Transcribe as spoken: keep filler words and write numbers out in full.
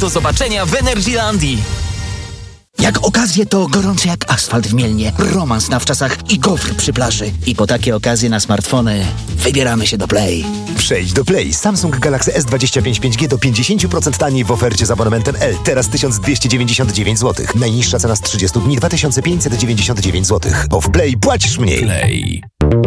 Do zobaczenia w Energylandii. Jak okazje, to gorące jak asfalt w Mielnie, romans na wczasach i gofr przy plaży. I po takie okazje na smartfony wybieramy się do Play. Przejdź do Play. Samsung Galaxy S dwadzieścia pięć pięć G do pięćdziesiąt procent taniej w ofercie z abonamentem L. Teraz tysiąc dwieście dziewięćdziesiąt dziewięć złotych. Najniższa cena z trzydziestu dni dwa tysiące pięćset dziewięćdziesiąt dziewięć złotych. Bo w Play płacisz mniej. Play.